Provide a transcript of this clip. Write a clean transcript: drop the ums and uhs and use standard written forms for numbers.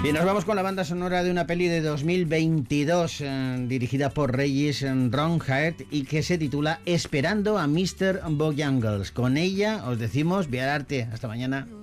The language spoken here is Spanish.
Y nos vamos con la banda sonora de una peli de 2022 dirigida por Regis Ronheart y que se titula Esperando a Mr. Bojangles. Con ella os decimos Viar Arte. Hasta mañana.